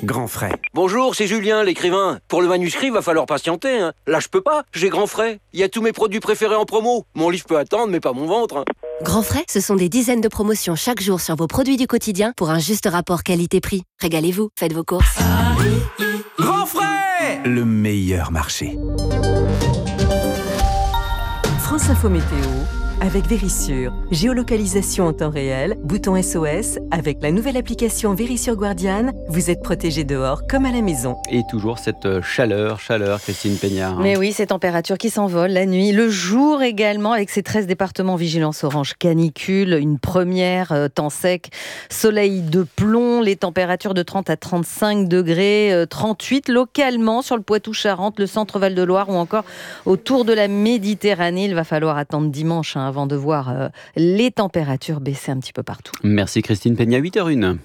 Grand Frais. Bonjour, c'est Julien, l'écrivain. Pour le manuscrit, va falloir patienter. Là, je peux pas. J'ai Grand Frais. Il y a tous mes produits préférés en promo. Mon livre peut attendre, mais pas mon ventre. Grand Frais, ce sont des dizaines de promotions chaque jour sur vos produits du quotidien pour un juste rapport qualité-prix. Régalez-vous, faites vos courses. Grand Frais, le meilleur marché. France Info Météo avec Vérissure. Géolocalisation en temps réel, bouton SOS. Avec la nouvelle application Vérissure Guardian, vous êtes protégé dehors comme à la maison. Et toujours cette chaleur, Christine Peignard. Mais oui, ces températures qui s'envolent la nuit, le jour également, avec ces 13 départements vigilance orange canicule, une première, temps sec, soleil de plomb, les températures de 30 à 35 degrés, 38 localement sur le Poitou-Charentes, le centre Val-de-Loire ou encore autour de la Méditerranée. Il va falloir attendre dimanche avant de voir les températures baisser un petit peu partout. Merci Christine Peignard, 8h01.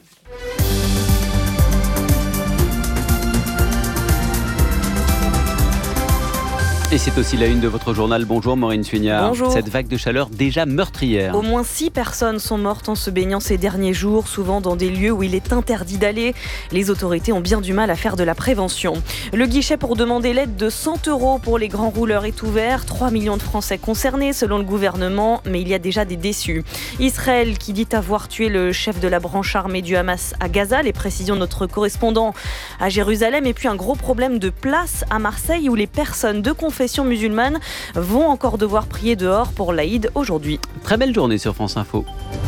Et c'est aussi la une de votre journal. Bonjour Maureen Suignard. Bonjour. Cette vague de chaleur déjà meurtrière. Au moins 6 personnes sont mortes en se baignant ces derniers jours, souvent dans des lieux où il est interdit d'aller. Les autorités ont bien du mal à faire de la prévention. Le guichet pour demander l'aide de 100 € pour les grands rouleurs est ouvert. 3 millions de Français concernés selon le gouvernement, mais il y a déjà des déçus. Israël qui dit avoir tué le chef de la branche armée du Hamas à Gaza. Les précisions de notre correspondant à Jérusalem. Et puis un gros problème de place à Marseille où les personnes de confession musulmane vont encore devoir prier dehors pour l'Aïd aujourd'hui. Très belle journée sur France Info.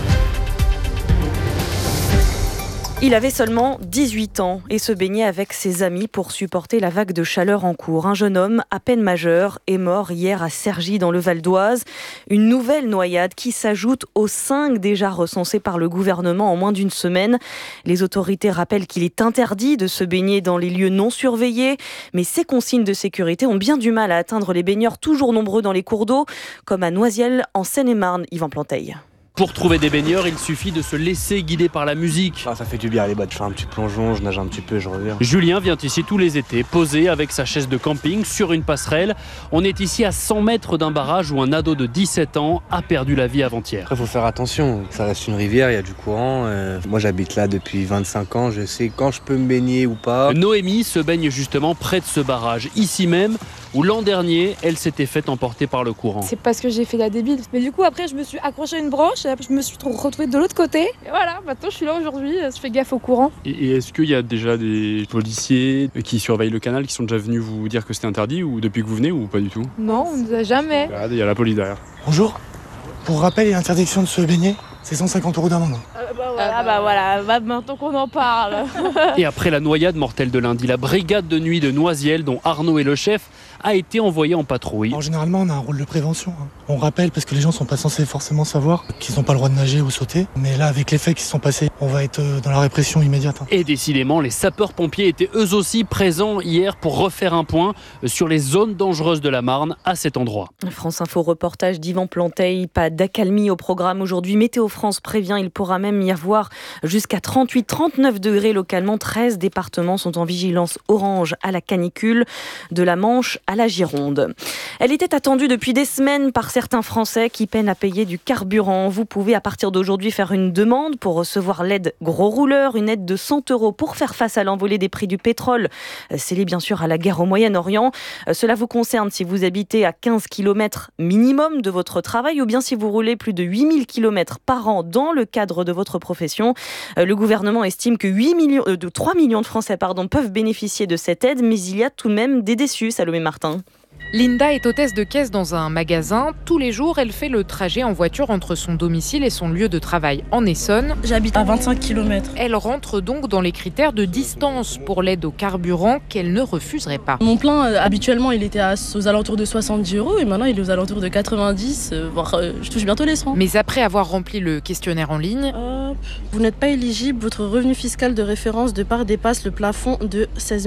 Il avait seulement 18 ans et se baignait avec ses amis pour supporter la vague de chaleur en cours. Un jeune homme, à peine majeur, est mort hier à Cergy dans le Val d'Oise. Une nouvelle noyade qui s'ajoute aux 5 déjà recensées par le gouvernement en moins d'une semaine. Les autorités rappellent qu'il est interdit de se baigner dans les lieux non surveillés. Mais ces consignes de sécurité ont bien du mal à atteindre les baigneurs toujours nombreux dans les cours d'eau, comme à Noisiel en Seine-et-Marne, Yvan Planteil. Pour trouver des baigneurs, il suffit de se laisser guider par la musique. Ça fait du bien les bas, je fais un petit plongeon, je nage un petit peu, je reviens. Julien vient ici tous les étés, posé avec sa chaise de camping sur une passerelle. On est ici à 100 mètres d'un barrage où un ado de 17 ans a perdu la vie avant-hier. Il faut faire attention, ça reste une rivière, il y a du courant. Moi j'habite là depuis 25 ans, je sais quand je peux me baigner ou pas. Noémie se baigne justement près de ce barrage, ici même, où l'an dernier, elle s'était fait emporter par le courant. C'est parce que j'ai fait la débile. Mais du coup, après, je me suis accroché à une branche et après, je me suis retrouvée de l'autre côté. Et voilà, maintenant, je suis là aujourd'hui, je fais gaffe au courant. Et est-ce qu'il y a déjà des policiers qui surveillent le canal, qui sont déjà venus vous dire que c'était interdit, ou depuis que vous venez, ou pas du tout? Non, on ne nous a jamais. Regardez, il y a la police derrière. Bonjour. Pour rappel et interdiction de se baigner, c'est 150 € d'amende. Voilà, maintenant qu'on en parle. Et après la noyade mortelle de lundi, la brigade de nuit de Noisiel, dont Arnaud est le chef, a été envoyée en patrouille. Alors, généralement, on a un rôle de prévention. On rappelle parce que les gens sont pas censés forcément savoir qu'ils n'ont pas le droit de nager ou sauter. Mais là, avec les faits qui se sont passés, on va être dans la répression immédiate. Et décidément, les sapeurs-pompiers étaient eux aussi présents hier pour refaire un point sur les zones dangereuses de la Marne à cet endroit. France Info reportage d'Yvan Planteil. Pas d'accalmie au programme aujourd'hui. Météo France prévient, il pourra même y avoir jusqu'à 38-39 degrés localement. 13 départements sont en vigilance orange à la canicule, de la Manche à la Gironde. Elle était attendue depuis des semaines par certains Français qui peinent à payer du carburant. Vous pouvez à partir d'aujourd'hui faire une demande pour recevoir l'aide gros rouleur, une aide de 100 € pour faire face à l'envolée des prix du pétrole. C'est lié bien sûr à la guerre au Moyen-Orient. Cela vous concerne si vous habitez à 15 km minimum de votre travail ou bien si vous roulez plus de 8000 km par an dans le cadre de votre profession. Le gouvernement estime que 3 millions de Français peuvent bénéficier de cette aide, mais il y a tout de même des déçus, Salomé Martin. Linda est hôtesse de caisse dans un magasin. Tous les jours, elle fait le trajet en voiture entre son domicile et son lieu de travail en Essonne. J'habite à 25 km. Elle rentre donc dans les critères de distance pour l'aide au carburant qu'elle ne refuserait pas. Mon plein, habituellement, il était aux alentours de 70 € et maintenant, il est aux alentours de 90, voire je touche bientôt les 100. Mais après avoir rempli le questionnaire en ligne... Vous n'êtes pas éligible, votre revenu fiscal de référence de part dépasse le plafond de 16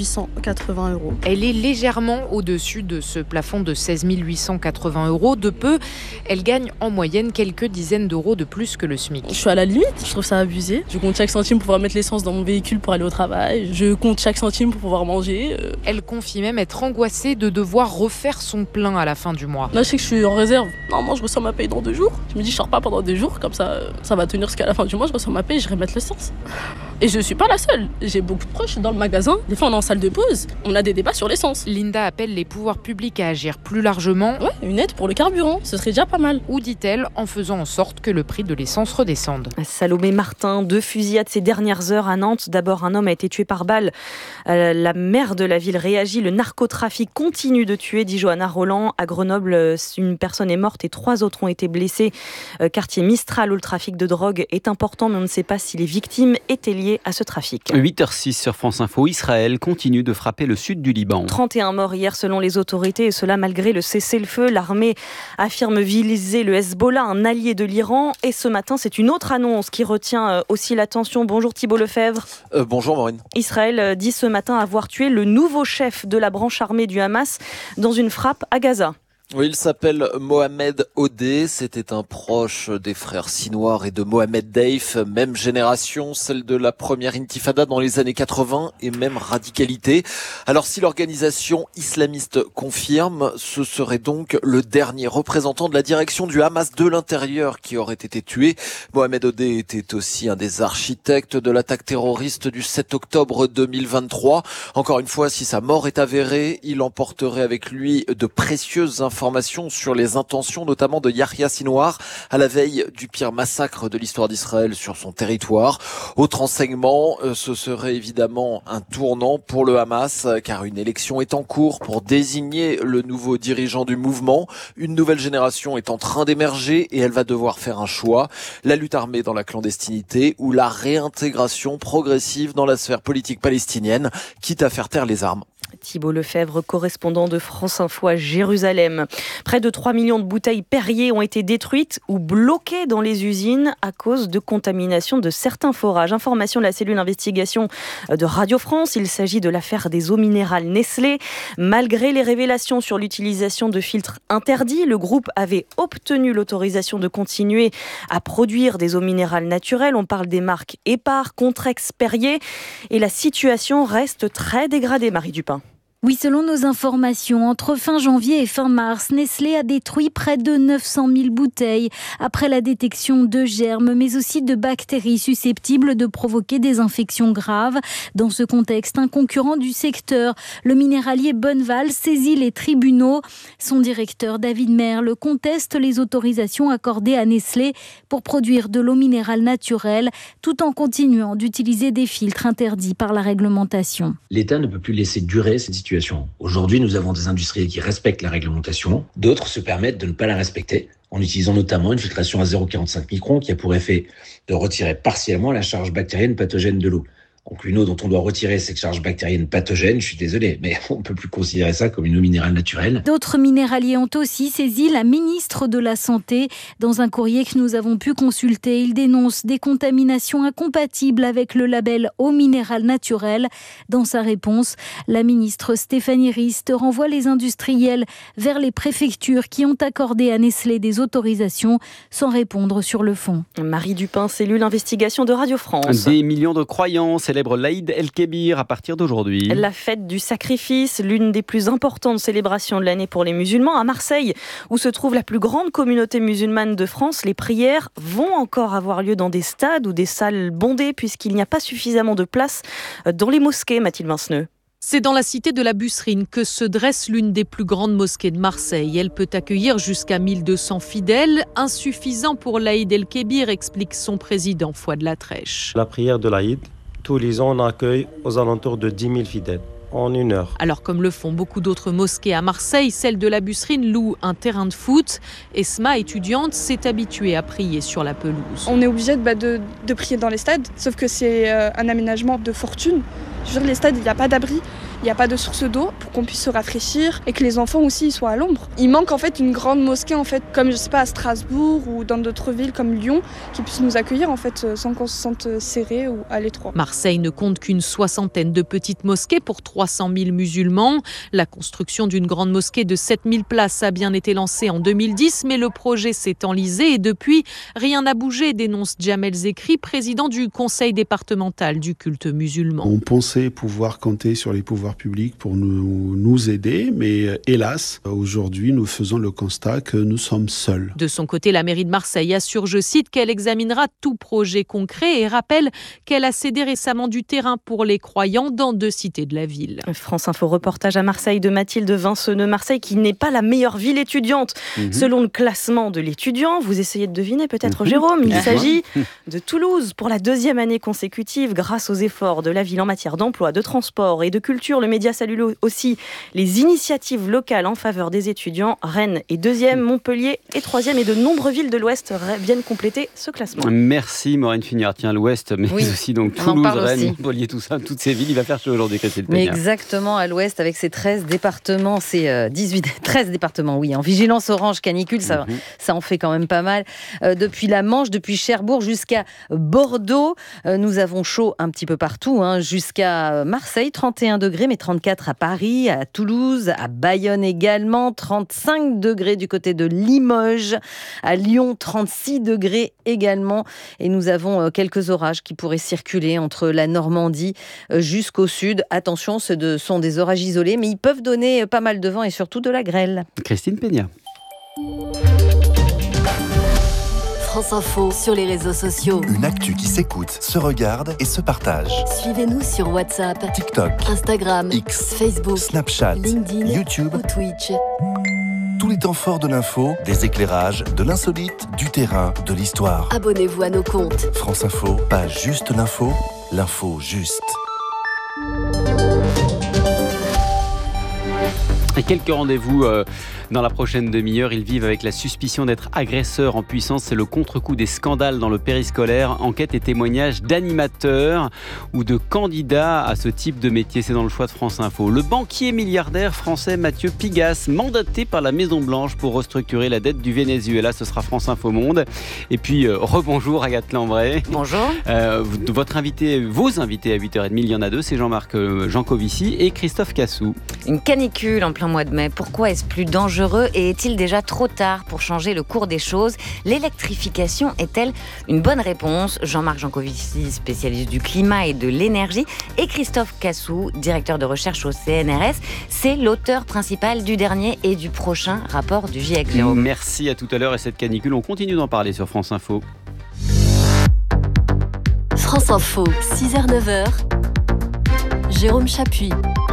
880 €. Elle est légèrement au-dessus de ce plafond de 16 880 €. De peu, elle gagne en moyenne quelques dizaines d'euros de plus que le SMIC. Je suis à la limite, je trouve ça abusé. Je compte chaque centime pour pouvoir mettre l'essence dans mon véhicule pour aller au travail. Je compte chaque centime pour pouvoir manger. Elle confie même être angoissée de devoir refaire son plein à la fin du mois. Là, je sais que je suis en réserve. Normalement, je reçois ma paye dans 2 jours. Je me dis, je sors pas pendant 2 jours, comme ça va tenir jusqu'à la fin du mois. Je reçois ma paye, je vais mettre l'essence. Et je suis pas la seule. J'ai beaucoup de proches dans le magasin. Des fois, on est en salle de pause. On a des débats sur l'essence. Linda appelle les pouvoirs publics à agir plus largement. Ouais, une aide pour le carburant, ce serait déjà pas mal. Ou dit-elle, en faisant en sorte que le prix de l'essence redescende. Salomé Martin, 2 fusillades ces dernières heures à Nantes. D'abord, un homme a été tué par balle. La maire de la ville réagit. Le narcotrafic continue de tuer, dit Johanna Roland. À Grenoble, une personne est morte et 3 autres ont été blessés. Quartier Mistral, où le trafic de drogue est important, mais on ne sait pas si les victimes étaient liées à ce trafic. 8h06 sur France Info. Israël continue de frapper le sud du Liban. 31 morts hier selon les autorités, et cela malgré le cessez-le-feu. L'armée affirme viser le Hezbollah, un allié de l'Iran. Et ce matin, c'est une autre annonce qui retient aussi l'attention. Bonjour Thibault Lefebvre. Bonjour Maureen. Israël dit ce matin avoir tué le nouveau chef de la branche armée du Hamas dans une frappe à Gaza. Oui, il s'appelle Mohamed Odeh, c'était un proche des frères Sinwar et de Mohamed Deif, même génération, celle de la première intifada dans les années 80 et même radicalité. Alors si l'organisation islamiste confirme, ce serait donc le dernier représentant de la direction du Hamas de l'intérieur qui aurait été tué. Mohamed Odeh était aussi un des architectes de l'attaque terroriste du 7 octobre 2023. Encore une fois, si sa mort est avérée, il emporterait avec lui de précieuses informations sur les intentions notamment de Yahya Sinwar à la veille du pire massacre de l'histoire d'Israël sur son territoire. Autre enseignement, ce serait évidemment un tournant pour le Hamas car une élection est en cours pour désigner le nouveau dirigeant du mouvement. Une nouvelle génération est en train d'émerger et elle va devoir faire un choix. La lutte armée dans la clandestinité ou la réintégration progressive dans la sphère politique palestinienne, quitte à faire taire les armes. Thibault Lefebvre, correspondant de France Info à Jérusalem. Près de 3 millions de bouteilles Perrier ont été détruites ou bloquées dans les usines à cause de contamination de certains forages. Information de la cellule d'investigation de Radio France. Il s'agit de l'affaire des eaux minérales Nestlé. Malgré les révélations sur l'utilisation de filtres interdits, le groupe avait obtenu l'autorisation de continuer à produire des eaux minérales naturelles. On parle des marques Épar, Contrex, Perrier. Et la situation reste très dégradée, Marie Dupin. Oui, selon nos informations, entre fin janvier et fin mars, Nestlé a détruit près de 900 000 bouteilles après la détection de germes, mais aussi de bactéries susceptibles de provoquer des infections graves. Dans ce contexte, un concurrent du secteur, le minéralier Bonneval, saisit les tribunaux. Son directeur, David Merle, conteste les autorisations accordées à Nestlé pour produire de l'eau minérale naturelle, tout en continuant d'utiliser des filtres interdits par la réglementation. L'État ne peut plus laisser durer cette situation. Aujourd'hui, nous avons des industriels qui respectent la réglementation. D'autres se permettent de ne pas la respecter en utilisant notamment une filtration à 0,45 microns qui a pour effet de retirer partiellement la charge bactérienne pathogène de l'eau. Donc une eau dont on doit retirer cette charge bactérienne pathogène, je suis désolé, mais on ne peut plus considérer ça comme une eau minérale naturelle. D'autres minéraliers ont aussi saisi la ministre de la Santé. Dans un courrier que nous avons pu consulter, ils dénoncent des contaminations incompatibles avec le label eau minérale naturelle. Dans sa réponse, la ministre Stéphanie Rist renvoie les industriels vers les préfectures qui ont accordé à Nestlé des autorisations sans répondre sur le fond. Marie Dupin, cellule investigation de Radio France. Des millions de croyants célèbre l'Aïd el-Kébir à partir d'aujourd'hui. La fête du sacrifice, l'une des plus importantes célébrations de l'année pour les musulmans. À Marseille, où se trouve la plus grande communauté musulmane de France, les prières vont encore avoir lieu dans des stades ou des salles bondées puisqu'il n'y a pas suffisamment de place dans les mosquées, Mathilde Vinceneux. C'est dans la cité de la Busserine que se dresse l'une des plus grandes mosquées de Marseille. Elle peut accueillir jusqu'à 1200 fidèles, insuffisant pour l'Aïd el-Kébir, explique son président Fouad Latrèche. La prière de l'Aïd, tous les ans on accueille aux alentours de 10 000 fidèles en 1 heure. Alors comme le font beaucoup d'autres mosquées à Marseille, celle de la Busserine loue un terrain de foot. Esma, étudiante, s'est habituée à prier sur la pelouse. On est obligé de prier dans les stades, sauf que c'est un aménagement de fortune. Je veux dire, les stades, il n'y a pas d'abri, il n'y a pas de source d'eau pour qu'on puisse se rafraîchir et que les enfants aussi soient à l'ombre. Il manque en fait une grande mosquée, en fait, comme je sais pas, à Strasbourg ou dans d'autres villes comme Lyon, qui puisse nous accueillir en fait sans qu'on se sente serré ou à l'étroit. Marseille ne compte qu'une 60aine de petites mosquées pour 300 000 musulmans. La construction d'une grande mosquée de 7 000 places a bien été lancée en 2010, mais le projet s'est enlisé et depuis, rien n'a bougé, dénonce Djamel Zekri, président du conseil départemental du culte musulman. On pensait pouvoir compter sur les pouvoirs publics pour nous aider, mais hélas, aujourd'hui, nous faisons le constat que nous sommes seuls. De son côté, la mairie de Marseille assure, je cite, qu'elle examinera tout projet concret et rappelle qu'elle a cédé récemment du terrain pour les croyants dans 2 cités de la ville. France Info reportage à Marseille de Mathilde Vinceneux. Marseille qui n'est pas la meilleure ville étudiante selon le classement de l'étudiant. Vous essayez de deviner peut-être, Jérôme. Il s'agit de Toulouse pour la 2e année consécutive. Grâce aux efforts de la ville en matière d'emploi, de transport et de culture, le média salue aussi les initiatives locales en faveur des étudiants. Rennes est 2e, Montpellier est 3e et de nombreuses villes de l'Ouest viennent compléter ce classement. Merci Maureen Funiard. Tiens, l'Ouest, mais aussi donc Toulouse, Rennes, Montpellier, tout ça, toutes ces villes, il va faire chaud aujourd'hui, Christine Peña. Mais exactement, à l'Ouest, avec ces 13 départements, c'est 13 départements, oui, en vigilance orange canicule, ça en fait quand même pas mal. Depuis la Manche, depuis Cherbourg jusqu'à Bordeaux, nous avons chaud un petit peu partout, jusqu'à Marseille, 31 degrés, mais 34 à Paris, à Toulouse, à Bayonne également, 35 degrés du côté de Limoges, à Lyon, 36 degrés également. Et nous avons quelques orages qui pourraient circuler entre la Normandie jusqu'au sud. Attention, ce sont des orages isolés, mais ils peuvent donner pas mal de vent et surtout de la grêle. Christine Peña. France Info sur les réseaux sociaux. Une actu qui s'écoute, se regarde et se partage. Suivez-nous sur WhatsApp, TikTok, Instagram, X, Facebook, Snapchat, LinkedIn, YouTube ou Twitch. Tous les temps forts de l'info, des éclairages, de l'insolite, du terrain, de l'histoire. Abonnez-vous à nos comptes. France Info, pas juste l'info, l'info juste. Et quelques rendez-vous dans la prochaine demi-heure. Ils vivent avec la suspicion d'être agresseurs en puissance. C'est le contre-coup des scandales dans le périscolaire. Enquête et témoignages d'animateurs ou de candidats à ce type de métier. C'est dans le choix de France Info. Le banquier milliardaire français Mathieu Pigasse, mandaté par la Maison-Blanche pour restructurer la dette du Venezuela. Ce sera France Info Monde. Et puis, rebonjour Agathe Lambray. Bonjour. Vos invités à 8h30, il y en a 2. C'est Jean-Marc Jancovici et Christophe Cassou. Une canicule en plein mois de mai. Pourquoi est-ce plus dangereux et est-il déjà trop tard pour changer le cours des choses ? L'électrification est-elle une bonne réponse ? Jean-Marc Jancovici, spécialiste du climat et de l'énergie, et Christophe Cassou, directeur de recherche au CNRS, c'est l'auteur principal du dernier et du prochain rapport du GIEC. Jérôme. Merci, à tout à l'heure. Et cette canicule, on continue d'en parler sur France Info. France Info, 6h-9h, Jérôme Chapuis.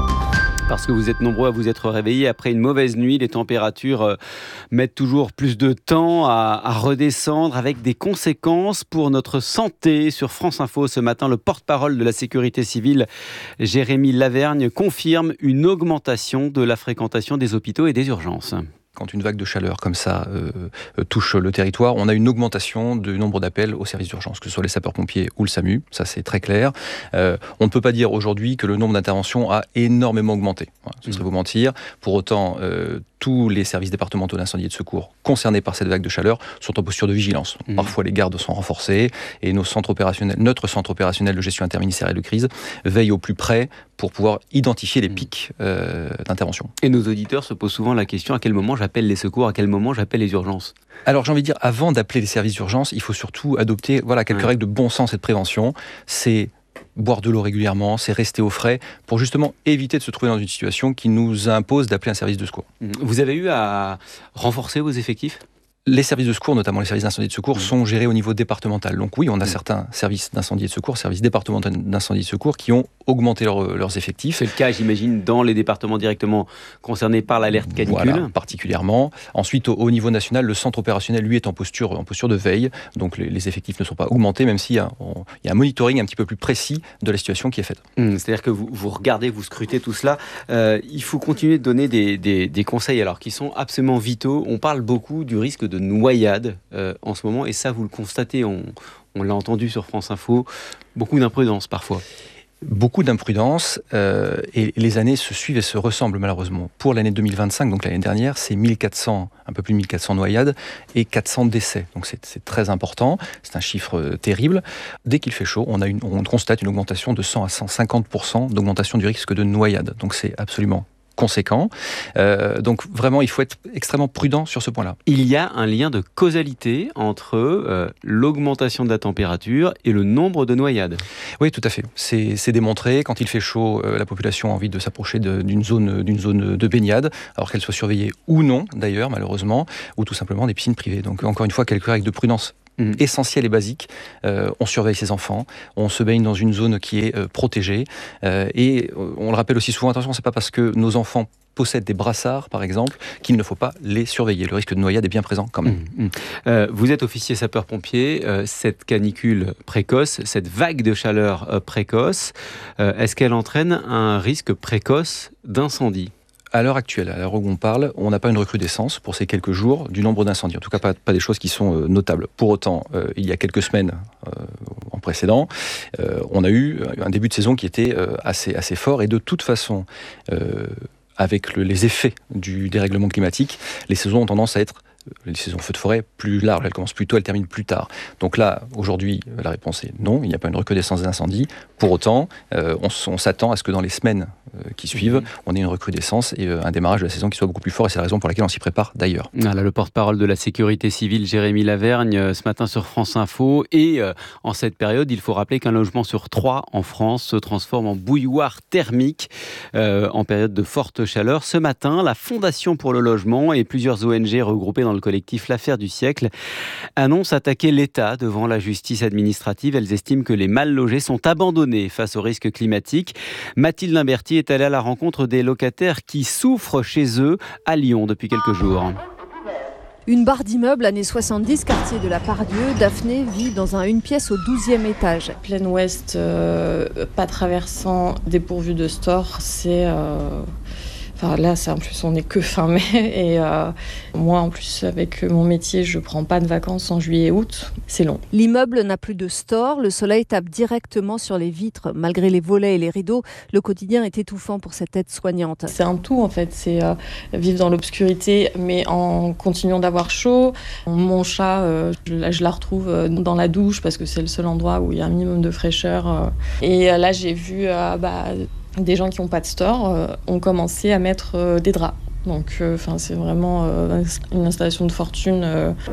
Parce que vous êtes nombreux à vous être réveillés après une mauvaise nuit. Les températures mettent toujours plus de temps à redescendre avec des conséquences pour notre santé. Sur France Info ce matin, le porte-parole de la sécurité civile, Jérémy Lavergne, confirme une augmentation de la fréquentation des hôpitaux et des urgences. Quand une vague de chaleur comme ça touche le territoire, on a une augmentation du nombre d'appels aux services d'urgence, que ce soit les sapeurs-pompiers ou le SAMU, ça c'est très clair. On ne peut pas dire aujourd'hui que le nombre d'interventions a énormément augmenté. Voilà, ce serait vous mentir. Pour autant, tous les services départementaux d'incendie et de secours concernés par cette vague de chaleur sont en posture de vigilance. Parfois, les gardes sont renforcés et notre centre opérationnel de gestion interministérielle de crise veille au plus près pour pouvoir identifier les pics d'intervention. Et nos auditeurs se posent souvent la question, à quel moment j'appelle les secours, à quel moment j'appelle les urgences ? Alors j'ai envie de dire, avant d'appeler les services d'urgence, il faut surtout adopter quelques règles de bon sens et de prévention. C'est boire de l'eau régulièrement, c'est rester au frais pour justement éviter de se trouver dans une situation qui nous impose d'appeler un service de secours. Vous avez eu à renforcer vos effectifs ? Les services de secours, notamment les services d'incendie et de secours, sont gérés au niveau départemental. Donc oui, on a certains services d'incendie et de secours, services départementaux d'incendie et de secours qui ont augmenté leurs effectifs. C'est le cas, j'imagine, dans les départements directement concernés par l'alerte canicule. Voilà, particulièrement. Ensuite, au niveau national, le centre opérationnel, lui, est en posture de veille. Donc les effectifs ne sont pas augmentés, même s'il y a un monitoring un petit peu plus précis de la situation qui est faite. C'est-à-dire que vous regardez, vous scrutez tout cela. Il faut continuer de donner des conseils alors qui sont absolument vitaux. On parle beaucoup du risque de noyade en ce moment, et ça, vous le constatez, on l'a entendu sur France Info, beaucoup d'imprudence parfois. Beaucoup d'imprudence, et les années se suivent et se ressemblent malheureusement. Pour l'année 2025, donc l'année dernière, c'est un peu plus de 1400 noyades et 400 décès. Donc c'est très important, c'est un chiffre terrible. Dès qu'il fait chaud, on constate une augmentation de 100 à 150% d'augmentation du risque de noyade. Donc c'est absolument conséquent. Donc vraiment, il faut être extrêmement prudent sur ce point-là. Il y a un lien de causalité entre l'augmentation de la température et le nombre de noyades. Oui, tout à fait. C'est démontré. Quand il fait chaud, la population a envie de s'approcher d'une zone de baignade, alors qu'elle soit surveillée ou non, d'ailleurs, malheureusement, ou tout simplement des piscines privées. Donc encore une fois, quelques règles de prudence essentielles et basiques. On surveille ses enfants, on se baigne dans une zone qui est protégée, et on le rappelle aussi souvent, attention, c'est pas parce que nos enfants possèdent des brassards, par exemple, qu'il ne faut pas les surveiller. Le risque de noyade est bien présent quand même. Vous êtes officier sapeur-pompier. Cette canicule précoce, cette vague de chaleur précoce, est-ce qu'elle entraîne un risque précoce d'incendie ? À l'heure actuelle, à l'heure où on parle, on n'a pas une recrudescence pour ces quelques jours du nombre d'incendies. En tout cas, pas des choses qui sont notables. Pour autant, il y a quelques semaines en précédent, on a eu un début de saison qui était assez fort. Et de toute façon, avec les effets du dérèglement climatique, les saisons ont tendance à être les saisons feux de forêt plus larges, elles commencent plus tôt, elles terminent plus tard. Donc là, aujourd'hui, la réponse est non, il n'y a pas une recrudescence d'incendie. Pour autant, on s'attend à ce que dans les semaines qui suivent, on ait une recrudescence et un démarrage de la saison qui soit beaucoup plus fort, et c'est la raison pour laquelle on s'y prépare d'ailleurs. Voilà, le porte-parole de la sécurité civile, Jérémy Lavergne, ce matin sur France Info. Et en cette période, il faut rappeler qu'un logement sur 3 en France se transforme en bouilloire thermique en période de forte chaleur. Ce matin, la Fondation pour le logement et plusieurs ONG regroupées dans le collectif L'Affaire du siècle annoncent attaquer l'État devant la justice administrative. Elles estiment que les mal logés sont abandonnés face aux risques climatiques. Mathilde Limberti est allée à la rencontre des locataires qui souffrent chez eux à Lyon depuis quelques jours. Une barre d'immeubles années 70, quartier de la Pardieu. Daphné vit dans une pièce au 12e étage. Plein ouest, pas traversant, dépourvu de store, c'est... Enfin, là, en plus, on n'est que fin mai. Et moi, en plus, avec mon métier, je ne prends pas de vacances en juillet et août. C'est long. L'immeuble n'a plus de store. Le soleil tape directement sur les vitres. Malgré les volets et les rideaux, le quotidien est étouffant pour cette aide-soignante. C'est un tout, en fait. C'est vivre dans l'obscurité, mais en continuant d'avoir chaud. Mon chat, je la retrouve dans la douche parce que c'est le seul endroit où il y a un minimum de fraîcheur. Et là, j'ai vu... des gens qui n'ont pas de store ont commencé à mettre des draps. Donc c'est vraiment une installation de fortune.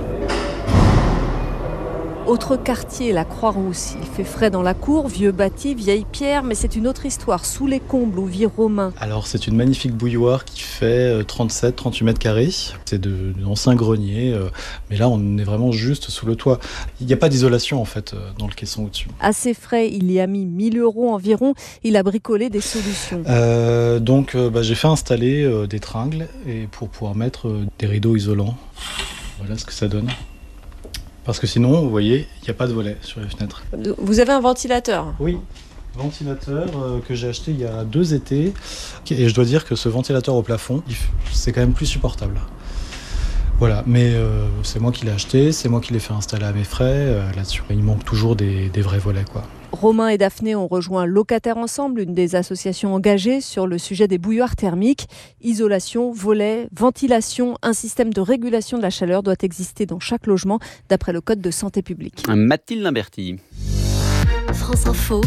Autre quartier, la Croix-Rousse. Il fait frais dans la cour, vieux bâti, vieille pierre, mais c'est une autre histoire. Sous les combles où vit Romain. Alors c'est une magnifique bouilloire qui fait 37-38 mètres carrés. C'est d'anciens greniers, mais là on est vraiment juste sous le toit. Il n'y a pas d'isolation en fait dans le caisson au-dessus. Assez frais, il y a mis 1 000 € environ. Il a bricolé des solutions. Donc j'ai fait installer des tringles et pour pouvoir mettre des rideaux isolants. Voilà ce que ça donne. Parce que sinon, vous voyez, il n'y a pas de volet sur les fenêtres. Vous avez un ventilateur ? Oui, ventilateur que j'ai acheté il y a 2 étés. Et je dois dire que ce ventilateur au plafond, c'est quand même plus supportable. Voilà, mais c'est moi qui l'ai acheté, c'est moi qui l'ai fait installer à mes frais là-dessus. Il manque toujours des vrais volets, quoi. Romain et Daphné ont rejoint Locataires Ensemble, une des associations engagées sur le sujet des bouilloires thermiques. Isolation, volets, ventilation, un système de régulation de la chaleur doit exister dans chaque logement, d'après le Code de santé publique. Mathilde Limberti. France Info,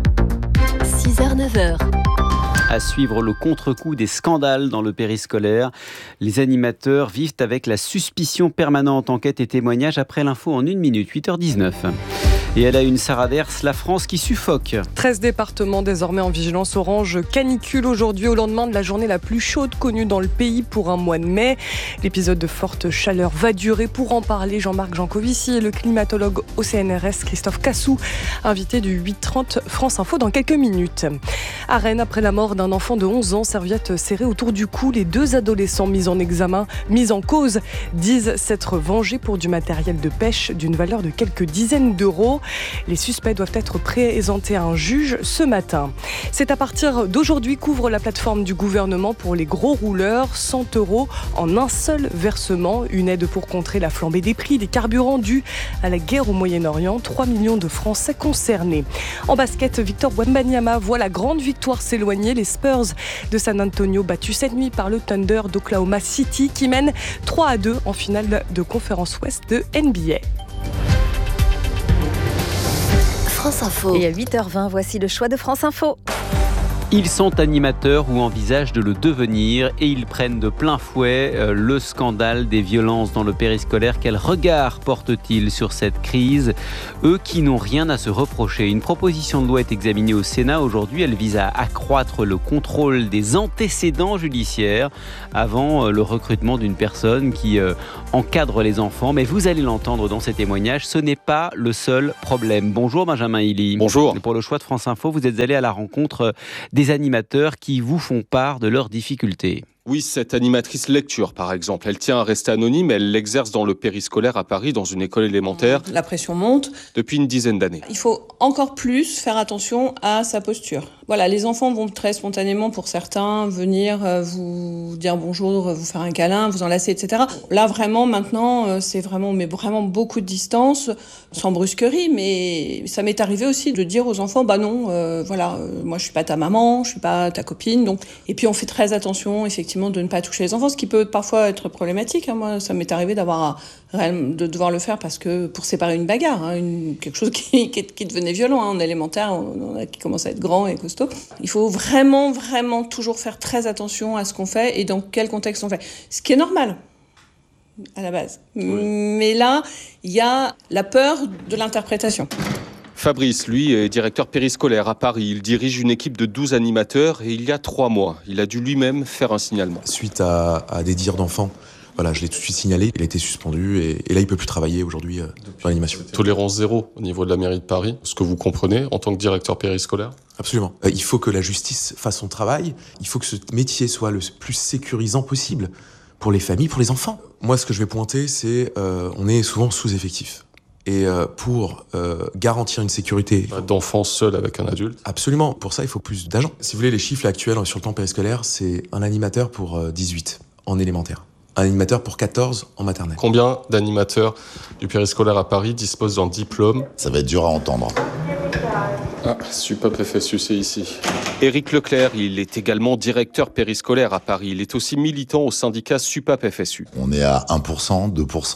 6h-9h. À suivre le contre-coup des scandales dans le périscolaire. Les animateurs vivent avec la suspicion permanente. Enquête et témoignages après l'info en 1 minute, 8h19. Et elle a une Sarah Verse, la France qui suffoque. 13 départements désormais en vigilance orange canicule aujourd'hui au lendemain de la journée la plus chaude connue dans le pays pour un mois de mai. L'épisode de forte chaleur va durer. Pour en parler, Jean-Marc Jancovici et le climatologue au CNRS Christophe Cassou, invité du 8h30 France Info dans quelques minutes. À Rennes, après la mort d'un enfant de 11 ans, serviette serrée autour du cou, les 2 adolescents mis en cause, disent s'être vengés pour du matériel de pêche d'une valeur de quelques dizaines d'euros. Les suspects doivent être présentés à un juge ce matin. C'est à partir d'aujourd'hui qu'ouvre la plateforme du gouvernement pour les gros rouleurs, 100 € en un seul versement. Une aide pour contrer la flambée des prix des carburants dus à la guerre au Moyen-Orient. 3 millions de Français concernés. En basket, Victor Wembanyama voit la grande victoire s'éloigner. Les Spurs de San Antonio battus cette nuit par le Thunder d'Oklahoma City qui mène 3-2 en finale de conférence Ouest de NBA. France Info. Et à 8h20, voici le choix de France Info. Ils sont animateurs ou envisagent de le devenir et ils prennent de plein fouet le scandale des violences dans le périscolaire. Quel regard portent-ils sur cette crise, eux qui n'ont rien à se reprocher? Une proposition de loi est examinée au Sénat aujourd'hui. Elle vise à accroître le contrôle des antécédents judiciaires avant le recrutement d'une personne qui encadre les enfants. Mais vous allez l'entendre dans ces témoignages, ce n'est pas le seul problème. Bonjour Benjamin Hilly. Bonjour. Pour le choix de France Info, vous êtes allé à la rencontre des animateurs qui vous font part de leurs difficultés. Oui, cette animatrice lecture, par exemple, elle tient à rester anonyme, elle l'exerce dans le périscolaire à Paris, dans une école élémentaire. La pression monte. Depuis une dizaine d'années. Il faut encore plus faire attention à sa posture. Voilà, les enfants vont très spontanément, pour certains, venir vous dire bonjour, vous faire un câlin, vous enlacer, etc. Là, vraiment, maintenant, c'est vraiment beaucoup de distance, sans brusquerie, mais ça m'est arrivé aussi de dire aux enfants, moi je suis pas ta maman, je suis pas ta copine, donc. Et puis on fait très attention, effectivement, de ne pas toucher les enfants, ce qui peut parfois être problématique. Moi, ça m'est arrivé de devoir le faire parce que pour séparer une bagarre, quelque chose qui devenait violent. En élémentaire, on a qui commence à être grand et costaud. Il faut vraiment, vraiment toujours faire très attention à ce qu'on fait et dans quel contexte on fait. Ce qui est normal à la base. Oui. Mais là, il y a la peur de l'interprétation. Fabrice, lui, est directeur périscolaire à Paris. Il dirige une équipe de 12 animateurs et il y a 3 mois, il a dû lui-même faire un signalement. Suite à des dires d'enfants, je l'ai tout de suite signalé. Il a été suspendu et là, il ne peut plus travailler aujourd'hui dans l'animation. Tolérance zéro au niveau de la mairie de Paris, ce que vous comprenez en tant que directeur périscolaire? Absolument. Il faut que la justice fasse son travail. Il faut que ce métier soit le plus sécurisant possible pour les familles, pour les enfants. Moi, ce que je vais pointer, c'est on est souvent sous-effectif. Et pour garantir une sécurité... D'enfants seuls avec un adulte? Absolument. Pour ça, il faut plus d'agents. Si vous voulez, les chiffres actuels sur le temps périscolaire, c'est un animateur pour 18 en élémentaire. Un animateur pour 14 en maternelle. Combien d'animateurs du périscolaire à Paris disposent d'un diplôme? Ça va être dur à entendre. Ah, SUPAP FSU, c'est ici. Éric Leclerc, il est également directeur périscolaire à Paris. Il est aussi militant au syndicat SUPAP FSU. On est à 1%,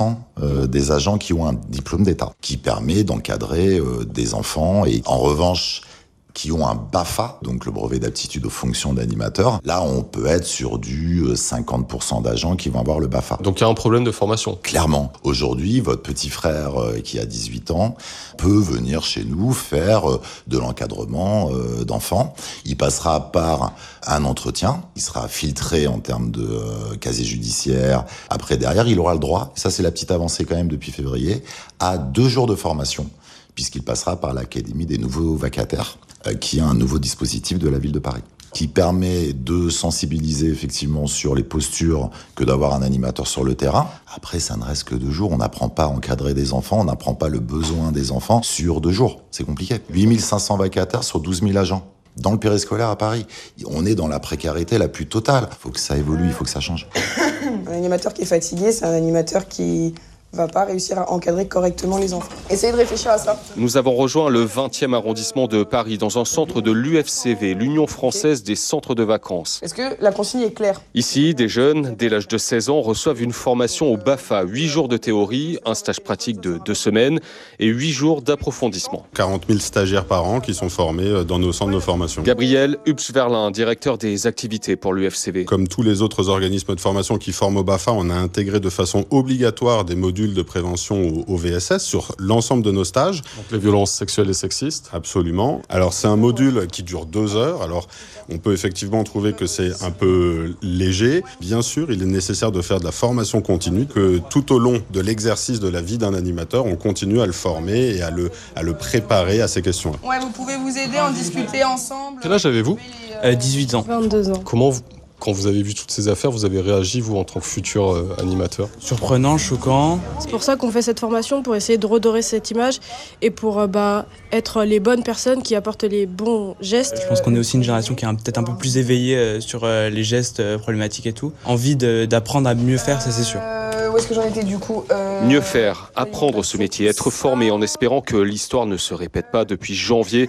2% des agents qui ont un diplôme d'État, qui permet d'encadrer des enfants. Et en revanche, qui ont un BAFA, donc le brevet d'aptitude aux fonctions d'animateur. Là, on peut être sur du 50% d'agents qui vont avoir le BAFA. Donc il y a un problème de formation. Clairement. Aujourd'hui, votre petit frère qui a 18 ans peut venir chez nous faire de l'encadrement d'enfants. Il passera par un entretien. Il sera filtré en termes de casier judiciaire. Après, derrière, il aura le droit, ça c'est la petite avancée quand même depuis février, à 2 jours de formation, puisqu'il passera par l'Académie des nouveaux vacataires, qui est un nouveau dispositif de la ville de Paris, qui permet de sensibiliser effectivement sur les postures que d'avoir un animateur sur le terrain. Après, ça ne reste que 2 jours. On n'apprend pas à encadrer des enfants, on n'apprend pas le besoin des enfants sur 2 jours. C'est compliqué. 8500 vacataires sur 12 000 agents. Dans le périscolaire à Paris, on est dans la précarité la plus totale. Il faut que ça évolue, il faut que ça change. Un animateur qui est fatigué, c'est un animateur qui va pas réussir à encadrer correctement les enfants. Essayez de réfléchir à ça. Nous avons rejoint le 20e arrondissement de Paris, dans un centre de l'UFCV, l'Union française des centres de vacances. Est-ce que la consigne est claire? Ici, des jeunes, dès l'âge de 16 ans, reçoivent une formation au BAFA, 8 jours de théorie, un stage pratique de 2 semaines et 8 jours d'approfondissement. 40 000 stagiaires par an qui sont formés dans nos centres de formation. Gabriel Hupsverlin, directeur des activités pour l'UFCV. Comme tous les autres organismes de formation qui forment au BAFA, on a intégré de façon obligatoire des modules de prévention au VSS sur l'ensemble de nos stages. Donc les violences sexuelles et sexistes? Absolument. Alors c'est un module qui dure 2 heures. Alors on peut effectivement trouver que c'est un peu léger. Bien sûr, il est nécessaire de faire de la formation continue, que tout au long de l'exercice de la vie d'un animateur, on continue à le former et à le préparer à ces questions-là. Ouais, vous pouvez vous aider, en discuter ensemble. Quel âge avez-vous? 18 ans. 22 ans. Comment quand vous avez vu toutes ces affaires, vous avez réagi, vous, en tant que futur animateur? Surprenant, choquant. C'est pour ça qu'on fait cette formation, pour essayer de redorer cette image et pour être les bonnes personnes qui apportent les bons gestes. Je pense qu'on est aussi une génération qui est peut-être un peu plus éveillée sur les gestes problématiques et tout. Envie d'apprendre à mieux faire, ça c'est sûr. Où est-ce que j'en étais du coup Mieux faire, apprendre ce métier, être formé en espérant que l'histoire ne se répète pas. Depuis janvier,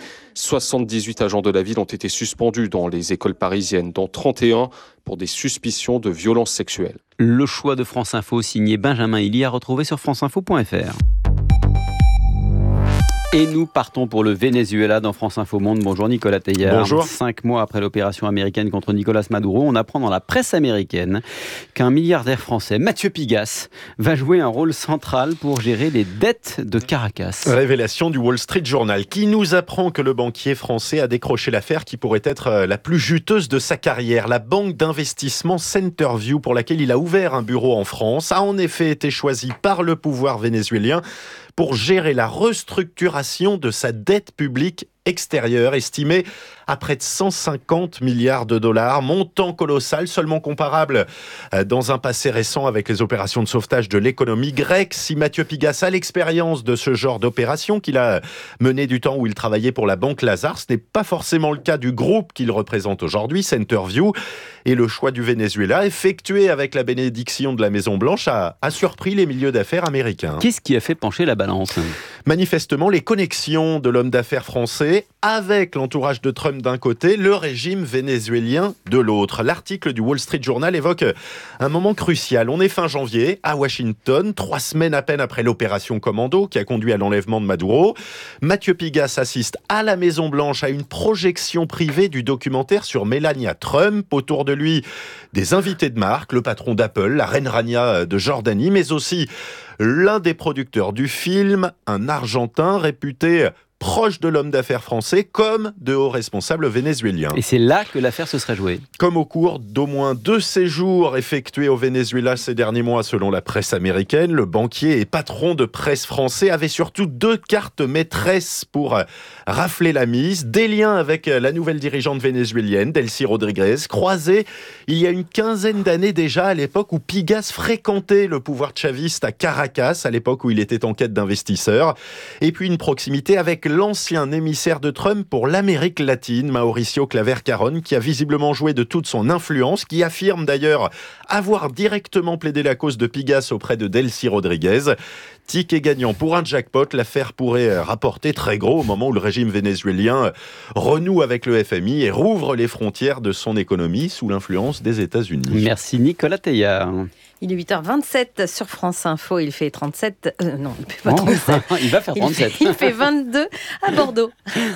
78 agents de la ville ont été suspendus dans les écoles parisiennes, dont 31 pour des suspicions de violences sexuelles. Le choix de France Info signé Benjamin Hilly à retrouver sur franceinfo.fr. Et nous partons pour le Venezuela dans France Info Monde. Bonjour Nicolas Teilhard. Bonjour. 5 mois après l'opération américaine contre Nicolas Maduro, on apprend dans la presse américaine qu'un milliardaire français, Mathieu Pigasse, va jouer un rôle central pour gérer les dettes de Caracas. Révélation du Wall Street Journal qui nous apprend que le banquier français a décroché l'affaire qui pourrait être la plus juteuse de sa carrière. La banque d'investissement Centerview, pour laquelle il a ouvert un bureau en France, a en effet été choisie par le pouvoir vénézuélien pour gérer la restructuration de sa dette publique extérieure, estimée à près de 150 milliards de dollars, montant colossal, seulement comparable dans un passé récent avec les opérations de sauvetage de l'économie grecque. Si Mathieu Pigasse a l'expérience de ce genre d'opération qu'il a mené du temps où il travaillait pour la Banque Lazare, ce n'est pas forcément le cas du groupe qu'il représente aujourd'hui, Centerview. Et le choix du Venezuela, effectué avec la bénédiction de la Maison-Blanche, a surpris les milieux d'affaires américains. Qu'est-ce qui a fait pencher la balance ? Manifestement, les connexions de l'homme d'affaires français avec l'entourage de Trump d'un côté, le régime vénézuélien de l'autre. L'article du Wall Street Journal évoque un moment crucial. On est fin janvier, à Washington, 3 semaines à peine après l'opération Commando qui a conduit à l'enlèvement de Maduro. Mathieu Pigasse assiste à la Maison-Blanche à une projection privée du documentaire sur Melania Trump. Autour de lui, des invités de marque, le patron d'Apple, la reine Rania de Jordanie, mais aussi l'un des producteurs du film, un Argentin réputé proche de l'homme d'affaires français comme de hauts responsables vénézuéliens. Et c'est là que l'affaire se serait jouée. Comme au cours d'au moins 2 séjours effectués au Venezuela ces derniers mois selon la presse américaine, le banquier et patron de presse français avait surtout 2 cartes maîtresses pour rafler la mise. Des liens avec la nouvelle dirigeante vénézuélienne, Delcy Rodriguez, croisés il y a une quinzaine d'années déjà, à l'époque où Pigasse fréquentait le pouvoir chaviste à Caracas, à l'époque où il était en quête d'investisseurs. Et puis une proximité avec l'ancien émissaire de Trump pour l'Amérique latine, Mauricio Claver Caron, qui a visiblement joué de toute son influence, qui affirme d'ailleurs avoir directement plaidé la cause de Pigasse auprès de Delcy Rodriguez. Ticket gagnant pour un jackpot, l'affaire pourrait rapporter très gros au moment où le régime vénézuélien renoue avec le FMI et rouvre les frontières de son économie sous l'influence des États-Unis. Merci Nicolas Teilhard. Il est 8h27 sur France Info, il fait 37... non, il fait pas 37. Il va faire 37. Il fait 22 à Bordeaux.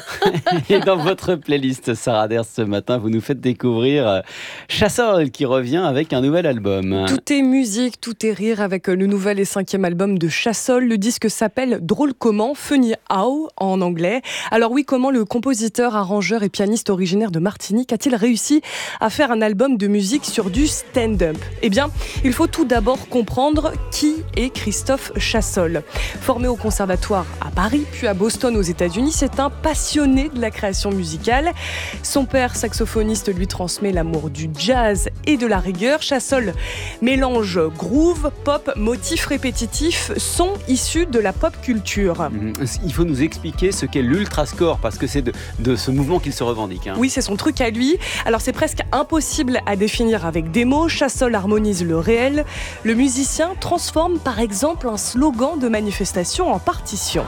Et dans votre playlist Sarah Ders ce matin, vous nous faites découvrir Chassol qui revient avec un nouvel album. Tout est musique, tout est rire avec le nouvel et 5e album de Chassol. Le disque s'appelle Drôle comment, Funny How en anglais. Alors oui, comment le compositeur, arrangeur et pianiste originaire de Martinique a-t-il réussi à faire un album de musique sur du stand-up ? Eh bien, il faut tout d'abord comprendre qui est Christophe Chassol. Formé au conservatoire à Paris, puis à Boston aux États-Unis, c'est un passionné de la création musicale. Son père, saxophoniste, lui transmet l'amour du jazz et de la rigueur. Chassol mélange groove, pop, motifs répétitifs, sons issus de la pop culture. Il faut nous expliquer ce qu'est l'ultrascore, parce que c'est de ce mouvement qu'il se revendique. Oui, c'est son truc à lui. Alors c'est presque impossible à définir avec des mots. Chassol harmonise le réel. Le musicien transforme par exemple un slogan de manifestation en partition.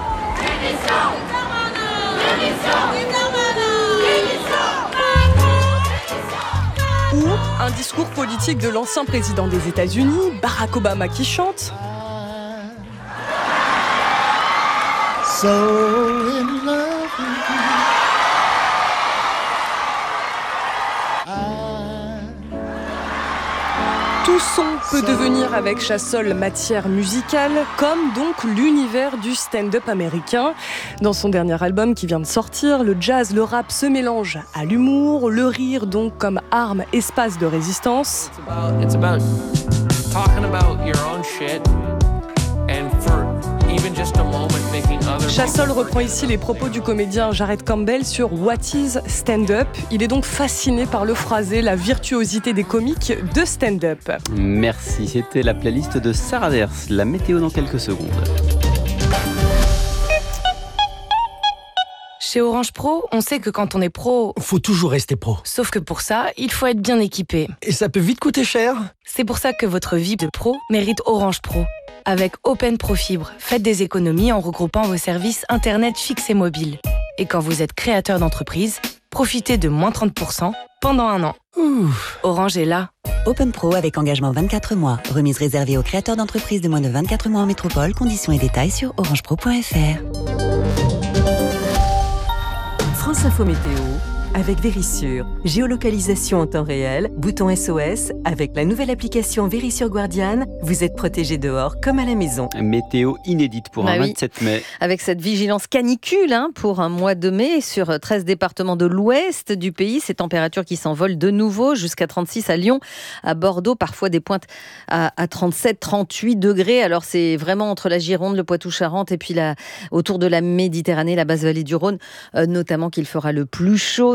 Ou un discours politique de l'ancien président des États-Unis, Barack Obama, qui chante. So in love with you. Tout son peut devenir avec Chassol matière musicale, comme donc l'univers du stand-up américain. Dans son dernier album qui vient de sortir, le jazz, le rap se mélangent à l'humour, le rire donc comme arme, espace de résistance. It's about talking about your own shit and for even just a moment making other. Chassol reprend ici les propos du comédien Jared Campbell sur What is stand-up. Il est donc fasciné par le phrasé, la virtuosité des comiques de stand-up. Merci, c'était la playlist de Sarah Ders. La météo dans quelques secondes. Chez Orange Pro, on sait que quand on est pro, faut toujours rester pro. Sauf que pour ça, il faut être bien équipé. Et ça peut vite coûter cher. C'est pour ça que votre vie de pro mérite Orange Pro. Avec Open Pro Fibre, faites des économies en regroupant vos services Internet fixes et mobiles. Et quand vous êtes créateur d'entreprise, profitez de moins 30% pendant 1 an. Ouf. Orange est là. Open Pro avec engagement 24 mois. Remise réservée aux créateurs d'entreprises de moins de 24 mois en métropole. Conditions et détails sur orangepro.fr. info météo avec Vérissure. Géolocalisation en temps réel, bouton SOS. Avec la nouvelle application Vérissure Guardian, vous êtes protégé dehors comme à la maison. Météo inédite pour un 27 mai. Avec cette vigilance canicule pour un mois de mai sur 13 départements de l'ouest du pays. Ces températures qui s'envolent de nouveau jusqu'à 36 à Lyon, à Bordeaux, parfois des pointes à 37, 38 degrés. Alors c'est vraiment entre la Gironde, le Poitou-Charentes et puis autour de la Méditerranée, la basse vallée du Rhône, notamment qu'il fera le plus chaud.